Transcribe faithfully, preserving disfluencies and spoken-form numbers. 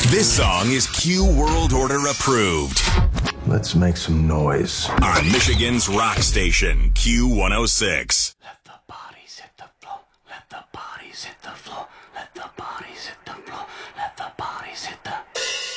This song is Q World Order approved. Let's make some noise. On Michigan's rock station, Q one oh six. Let the bodies hit the floor. Let the bodies hit the floor. Let the bodies hit the floor. Let the bodies hit the floor.